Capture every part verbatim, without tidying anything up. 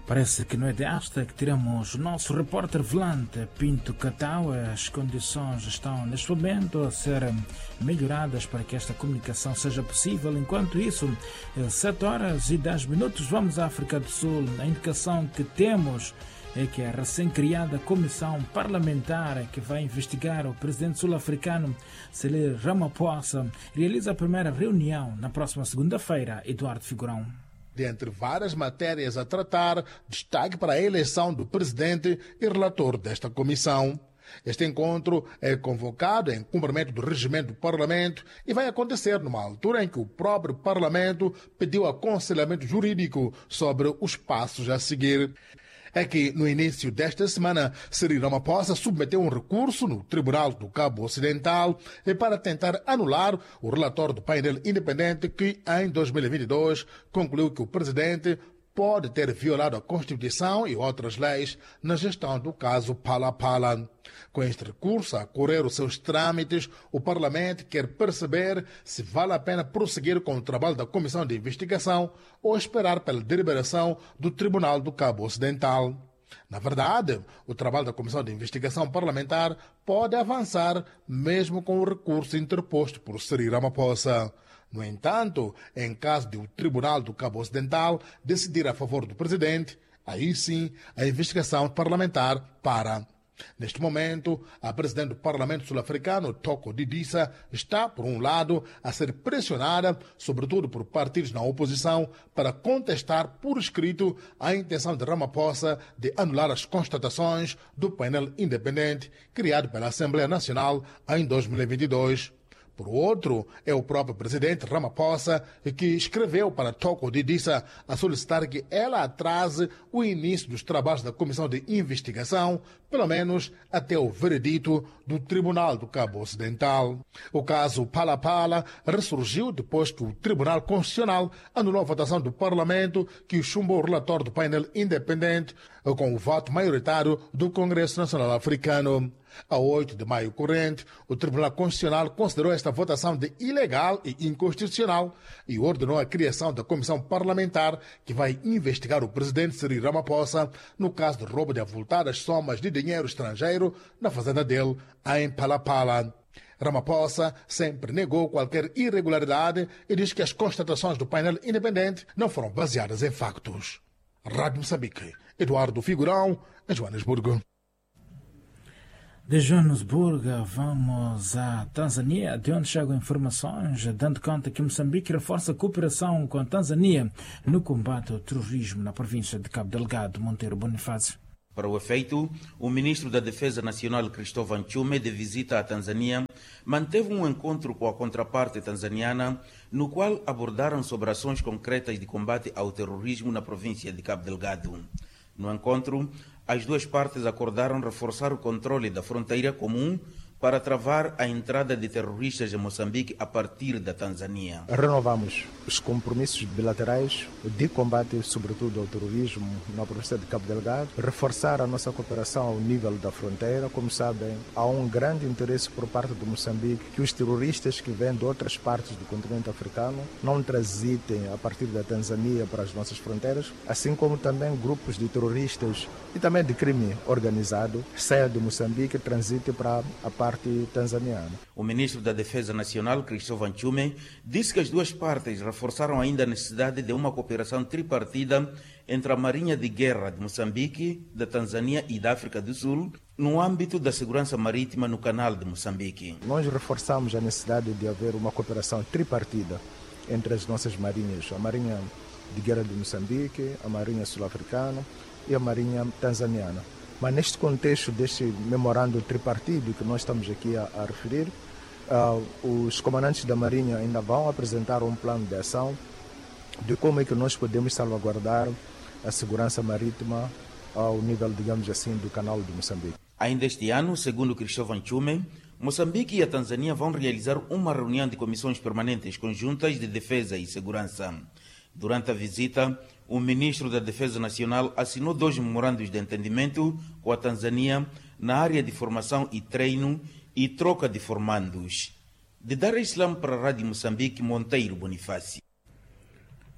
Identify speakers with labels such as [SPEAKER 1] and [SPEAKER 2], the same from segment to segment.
[SPEAKER 1] Parece que não é desta que teremos o nosso repórter volante Pinto Catau. As condições estão neste momento a ser melhoradas para que esta comunicação seja possível. Enquanto isso, sete horas e dez minutos, vamos à África do Sul. A indicação que temos é que a recém-criada comissão parlamentar que vai investigar o presidente sul-africano Cyril Ramaphosa realiza a primeira reunião na próxima segunda-feira. Eduardo Figurão.
[SPEAKER 2] Dentre várias matérias a tratar, destaque para a eleição do presidente e relator desta comissão. Este encontro é convocado em cumprimento do regimento do Parlamento e vai acontecer numa altura em que o próprio Parlamento pediu aconselhamento jurídico sobre os passos a seguir. É que, no início desta semana, Cyril Ramaphosa submeteu um recurso no Tribunal do Cabo Ocidental para tentar anular o relatório do painel independente que, em dois mil e vinte e dois, concluiu que o presidente pode ter violado a Constituição e outras leis na gestão do caso Phala-Phala. Com este recurso a correr os seus trâmites, o Parlamento quer perceber se vale a pena prosseguir com o trabalho da Comissão de Investigação ou esperar pela deliberação do Tribunal do Cabo Ocidental. Na verdade, o trabalho da Comissão de Investigação Parlamentar pode avançar mesmo com o recurso interposto por Cyril Ramaphosa. No entanto, em caso de o Tribunal do Cabo Ocidental decidir a favor do presidente, aí sim a investigação parlamentar para. Neste momento, a presidente do Parlamento Sul-Africano, Thoko Didisa, está, por um lado, a ser pressionada, sobretudo por partidos na oposição, para contestar por escrito a intenção de Ramaphosa de anular as constatações do painel independente criado pela Assembleia Nacional em dois mil e vinte e dois. Por outro, é o próprio presidente Ramaphosa que escreveu para Thoko Didisa a solicitar que ela atrase o início dos trabalhos da Comissão de Investigação, pelo menos até o veredito do Tribunal do Cabo Ocidental. O caso Phala-Phala ressurgiu depois que o Tribunal Constitucional anulou a votação do Parlamento que chumbou o relatório do painel independente com o voto maioritário do Congresso Nacional Africano. A oito de maio corrente, o Tribunal Constitucional considerou esta votação de ilegal e inconstitucional e ordenou a criação da comissão parlamentar que vai investigar o presidente Cyril Ramaphosa no caso de roubo de avultadas somas de dinheiro estrangeiro na fazenda dele em Phala-Phala. Ramaphosa sempre negou qualquer irregularidade e diz que as constatações do painel independente não foram baseadas em factos. Rádio Moçambique, Eduardo Figurão, em Joanesburgo.
[SPEAKER 1] De Joanesburgo, vamos à Tanzânia, de onde chegam informações, dando conta que Moçambique reforça a cooperação com a Tanzânia no combate ao terrorismo na província de Cabo Delgado. Monteiro Bonifácio.
[SPEAKER 3] Para o efeito, o ministro da Defesa Nacional, Cristóvão Chume, de visita à Tanzânia, manteve um encontro com a contraparte tanzaniana, no qual abordaram sobre ações concretas de combate ao terrorismo na província de Cabo Delgado. No encontro, as duas partes acordaram reforçar o controle da fronteira comum para travar a entrada de terroristas em Moçambique a partir da Tanzânia.
[SPEAKER 4] Renovamos os compromissos bilaterais de combate, sobretudo ao terrorismo na província de Cabo Delgado, reforçar a nossa cooperação ao nível da fronteira. Como sabem, há um grande interesse por parte de Moçambique que os terroristas que vêm de outras partes do continente africano não transitem a partir da Tanzânia para as nossas fronteiras, assim como também grupos de terroristas e também de crime organizado saiam de Moçambique e transitem para a parte tanzaniana.
[SPEAKER 3] O ministro da Defesa Nacional, Cristóvão Chume, disse que as duas partes reforçaram ainda a necessidade de uma cooperação tripartida entre a Marinha de Guerra de Moçambique, da Tanzânia e da África do Sul, no âmbito da segurança marítima no Canal de Moçambique.
[SPEAKER 4] Nós reforçamos a necessidade de haver uma cooperação tripartida entre as nossas marinhas, a Marinha de Guerra de Moçambique, a Marinha Sul-Africana e a Marinha Tanzaniana. Mas neste contexto deste memorando tripartido que nós estamos aqui a, a referir, uh, os comandantes da Marinha ainda vão apresentar um plano de ação de como é que nós podemos salvaguardar a segurança marítima ao nível, digamos assim, do Canal de Moçambique.
[SPEAKER 3] Ainda este ano, segundo Cristóvão Chume, Moçambique e a Tanzânia vão realizar uma reunião de comissões permanentes conjuntas de defesa e segurança. Durante a visita, o ministro da Defesa Nacional assinou dois memorandos de entendimento com a Tanzânia na área de formação e treino e troca de formandos. De Dar es Salaam para a Rádio Moçambique, Monteiro Bonifácio.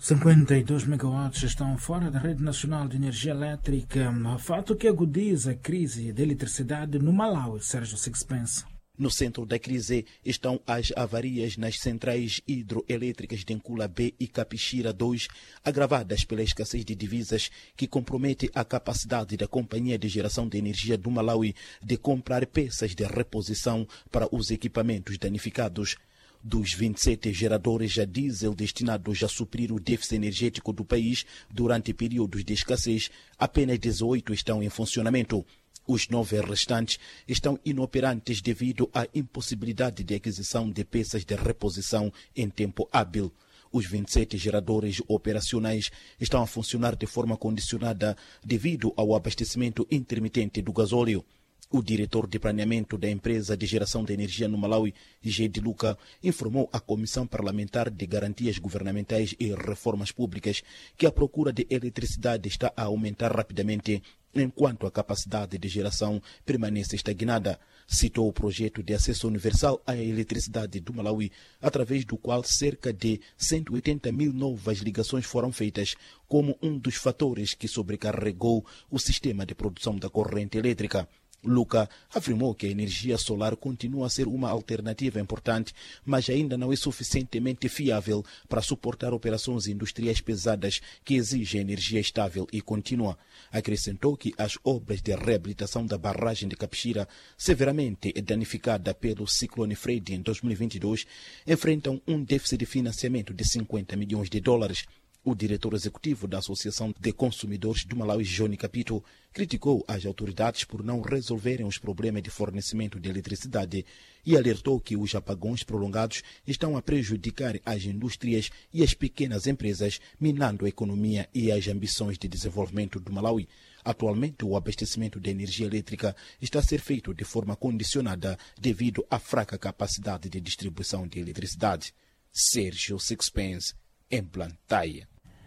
[SPEAKER 1] cinquenta e dois megawatts estão fora da rede nacional de energia elétrica, fato que agudiza a crise de eletricidade no Malawi. Sérgio Sixpence.
[SPEAKER 5] No centro da crise estão as avarias nas centrais hidroelétricas de Nkula B e Capixira dois, agravadas pela escassez de divisas que compromete a capacidade da Companhia de Geração de Energia do Malawi de comprar peças de reposição para os equipamentos danificados. Dos vinte e sete geradores a diesel destinados a suprir o déficit energético do país durante períodos de escassez, apenas dezoito estão em funcionamento. Os nove restantes estão inoperantes devido à impossibilidade de aquisição de peças de reposição em tempo hábil. Os vinte e sete geradores operacionais estão a funcionar de forma condicionada devido ao abastecimento intermitente do gasóleo. O diretor de planeamento da empresa de geração de energia no Malawi, G. de Luca, informou à Comissão Parlamentar de Garantias Governamentais e Reformas Públicas que a procura de eletricidade está a aumentar rapidamente, enquanto a capacidade de geração permanece estagnada. Citou o projeto de acesso universal à eletricidade do Malawi, através do qual cerca de cento e oitenta mil novas ligações foram feitas, como um dos fatores que sobrecarregou o sistema de produção da corrente elétrica. Luca afirmou que a energia solar continua a ser uma alternativa importante, mas ainda não é suficientemente fiável para suportar operações industriais pesadas que exigem energia estável e contínua. Acrescentou que as obras de reabilitação da barragem de Capixira, severamente danificada pelo ciclone Freddy em dois mil e vinte e dois, enfrentam um déficit de financiamento de cinquenta milhões de dólares. O diretor executivo da Associação de Consumidores do Malawi, Johnny Capito, criticou as autoridades por não resolverem os problemas de fornecimento de eletricidade e alertou que os apagões prolongados estão a prejudicar as indústrias e as pequenas empresas, minando a economia e as ambições de desenvolvimento do Malawi. Atualmente, o abastecimento de energia elétrica está a ser feito de forma condicionada devido à fraca capacidade de distribuição de eletricidade. Sérgio Sixpence, em Blantyre.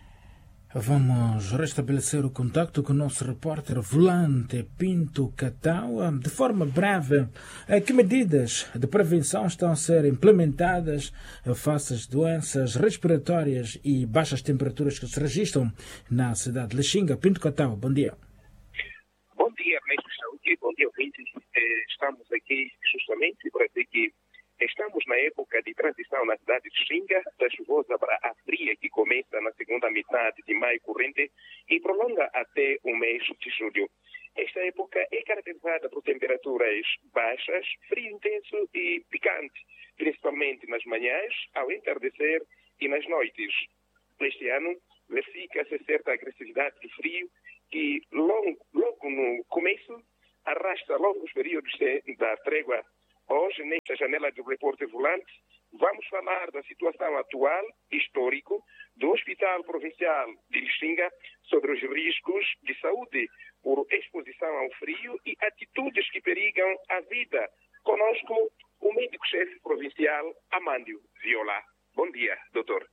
[SPEAKER 1] Vamos restabelecer o contacto com o nosso repórter Volante Pinto Catau. De forma breve, que medidas de prevenção estão a ser implementadas face às doenças respiratórias e baixas temperaturas que se registram na cidade de Lixinga? Pinto Catau, bom dia.
[SPEAKER 6] Bom dia, mestre Saúde. Bom dia, ouvintes. Estamos aqui justamente para dizer que estamos na época de transição na cidade de Lixinga, da chuvosa para a fria, que começa na segunda metade de maio corrente e prolonga até o mês de julho. Esta época é caracterizada por temperaturas baixas, frio intenso e picante, principalmente nas manhãs, ao entardecer e nas noites. Este ano, verifica-se certa agressividade de frio que logo, logo no começo arrasta longos períodos de, da trégua. Hoje, nesta janela do Repórter Volante, vamos falar da situação atual, histórico, do Hospital Provincial de Lixinga sobre os riscos de saúde por exposição ao frio e atitudes que perigam a vida. Conosco, o médico-chefe provincial, Amândio Viola. Bom dia, doutor.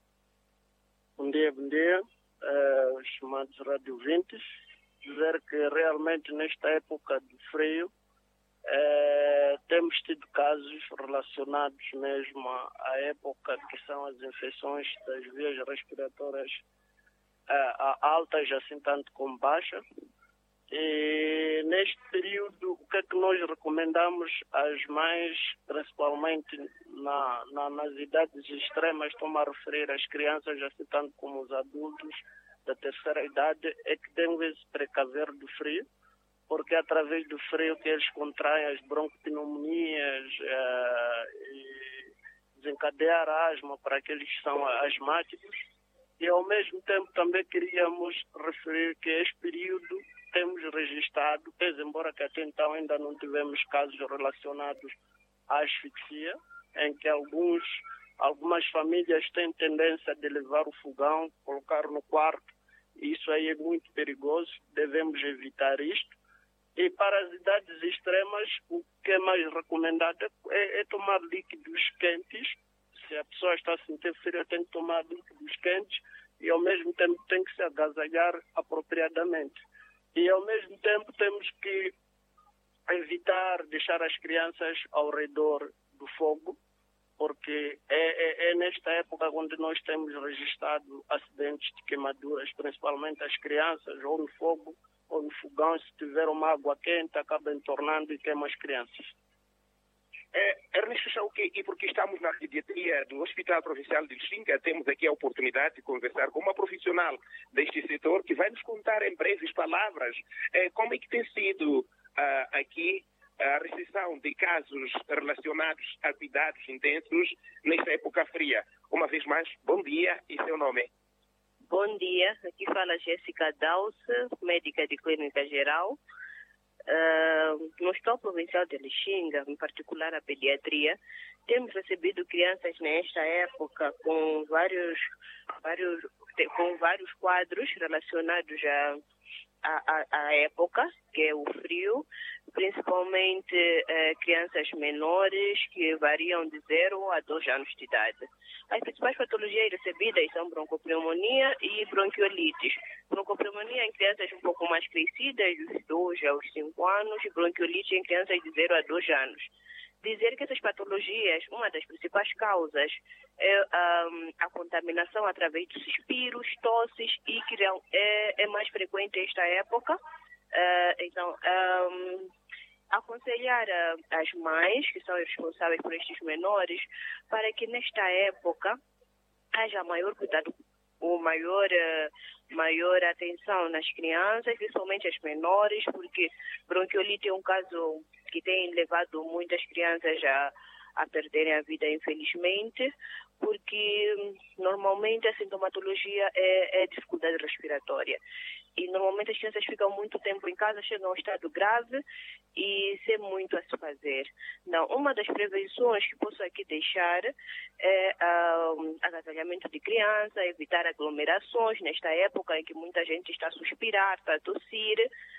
[SPEAKER 7] Bom dia, bom dia, uh, os chamados radiovintes. Dizer que realmente nesta época de frio, É, temos tido casos relacionados mesmo à época que são as infecções das vias respiratórias é, altas, assim tanto como baixas. E neste período, o que é que nós recomendamos às mães, principalmente na, na, nas idades extremas, estou a referir às crianças, assim tanto como os adultos da terceira idade, é que devem se precaver do frio, porque é através do frio que eles contraem as broncopneumonias uh, e desencadear a asma para aqueles que são asmáticos. E ao mesmo tempo também queríamos referir que este período temos registrado, pese embora que até então ainda não tivemos casos relacionados à asfixia, em que alguns, algumas famílias têm tendência de levar o fogão, colocar no quarto, e isso aí é muito perigoso, devemos evitar isto. E para as idades extremas, o que é mais recomendado é, é tomar líquidos quentes. Se a pessoa está a sentir frio, tem que tomar líquidos quentes e ao mesmo tempo tem que se agasalhar apropriadamente. E ao mesmo tempo temos que evitar deixar as crianças ao redor do fogo, porque é, é, é nesta época onde nós temos registrado acidentes de queimaduras, principalmente as crianças, ou no fogo, ou no fogão, se tiver uma água quente, acaba entornando e queima as crianças.
[SPEAKER 6] É, Ernesto Chauque, e porque estamos na pediatria do Hospital Provincial de Lixinga, temos aqui a oportunidade de conversar com uma profissional deste setor que vai nos contar em breves palavras é, como é que tem sido uh, aqui a recepção de casos relacionados a cuidados intensos nesta época fria. Uma vez mais, bom dia e seu nome?
[SPEAKER 8] Bom dia, aqui fala Jéssica Dulce, médica de clínica geral. Uh, no Hospital Provincial de Lixinga, em particular a pediatria, temos recebido crianças nesta época com vários, vários, com vários quadros relacionados a A, a, a época, que é o frio, principalmente eh, crianças menores que variam de zero a dois anos de idade. As principais patologias recebidas são broncopneumonia e bronquiolites. Broncopneumonia em crianças um pouco mais crescidas, dos dois aos cinco anos, e bronquiolite em crianças de zero a dois anos. Dizer que essas patologias, uma das principais causas é um, a contaminação através dos suspiros, tosses, e que é, é mais frequente esta época. Uh, então, um, aconselhar uh, as mães, que são responsáveis por estes menores, para que nesta época haja maior cuidado, ou maior, uh, maior atenção nas crianças, principalmente as menores, porque bronquiolite é um caso que tem levado muitas crianças a, a perderem a vida, infelizmente, porque normalmente a sintomatologia é, é dificuldade respiratória. E normalmente as crianças ficam muito tempo em casa, chegam a um estado grave e sem muito a se fazer. Não, uma das prevenções que posso aqui deixar é um, agasalhamento de criança, evitar aglomerações nesta época em que muita gente está a suspirar, está a tossir.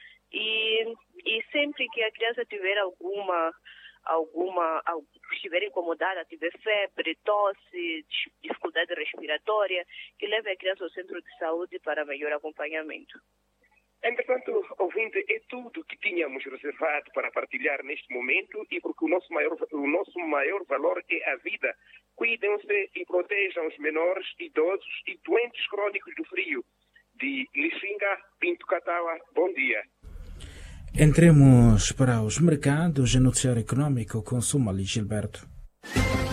[SPEAKER 8] E, e sempre que a criança tiver alguma, alguma, estiver incomodada, tiver febre, tosse, dificuldade respiratória, que leve a criança ao centro de saúde para melhor acompanhamento.
[SPEAKER 6] Entretanto, ouvinte, é tudo que tínhamos reservado para partilhar neste momento, e porque o nosso maior, o nosso maior valor é a vida. Cuidem-se e protejam os menores, idosos e doentes crônicos do frio. De Lixinga, Pinto Katawa, bom dia.
[SPEAKER 1] Entremos para os mercados e noticiário econômico com Sumali Gilberto.